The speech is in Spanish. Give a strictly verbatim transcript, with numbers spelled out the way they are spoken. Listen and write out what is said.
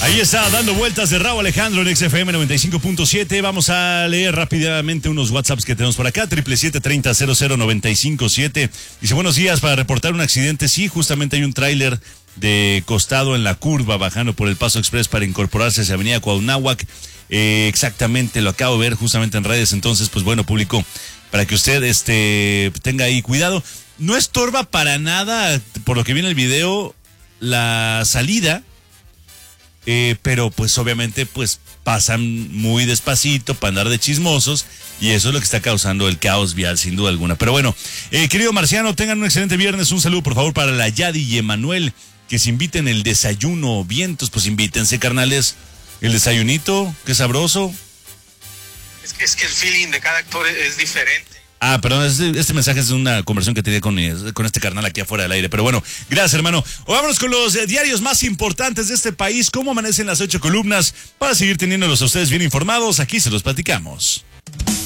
Ahí está, dando vueltas de Raúl Alejandro en X F M noventa y cinco punto siete. Vamos a leer rápidamente unos WhatsApps que tenemos por acá. Triple siete treinta cero cero noventa y cinco siete. Dice, buenos días, para reportar un accidente. Sí, justamente hay un tráiler de costado en la curva, bajando por el Paso Express para incorporarse hacia Avenida Cuauhnáhuac. Eh, exactamente, lo acabo de ver justamente en redes. Entonces, pues bueno, público, para que usted este tenga ahí cuidado. No estorba para nada, por lo que vi en el video, la salida. Eh, pero pues obviamente pues pasan muy despacito para andar de chismosos y eso es lo que está causando el caos vial sin duda alguna. Pero bueno, eh, querido Marciano, tengan un excelente viernes. Un saludo por favor para la Yadi y Emanuel, que se inviten el desayuno. Vientos, pues invítense, carnales. El desayunito, qué sabroso. Es que, es que el feeling de cada actor es diferente. Ah, perdón, este, este mensaje es una conversación que tenía con, con este carnal aquí afuera del aire. Pero bueno, gracias, hermano. O vámonos con los eh, diarios más importantes de este país. ¿Cómo amanecen las ocho columnas? Para seguir teniéndolos a ustedes bien informados, aquí se los platicamos.